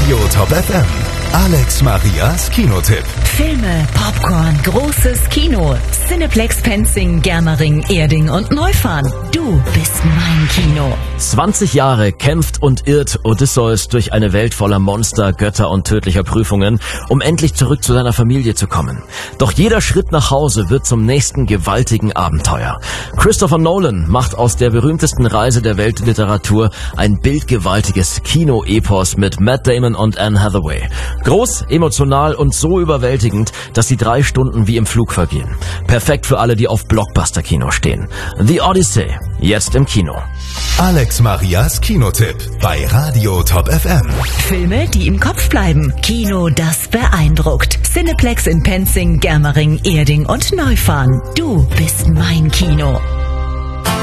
Radio Top FM. Alex Marias Kinotipp. Filme, Popcorn, großes Kino. Cineplex Penzing, Germering, Erding und Neufahren. Du bist mein Kino. 20 Jahre kämpft und irrt Odysseus durch eine Welt voller Monster, Götter und tödlicher Prüfungen, um endlich zurück zu seiner Familie zu kommen. Doch jeder Schritt nach Hause wird zum nächsten gewaltigen Abenteuer. Christopher Nolan macht aus der berühmtesten Reise der Weltliteratur ein bildgewaltiges Kino-Epos mit Matt Damon und Anne Hathaway. Groß, emotional und so überwältigend, dass die 3 Stunden wie im Flug vergehen. Perfekt für alle, die auf Blockbuster-Kino stehen. The Odyssey, jetzt im Kino. Alex Marias Kinotipp bei Radio Top FM. Filme, die im Kopf bleiben. Kino, das beeindruckt. Cineplex in Penzing, Germering, Erding und Neufahren. Du bist mein Kino.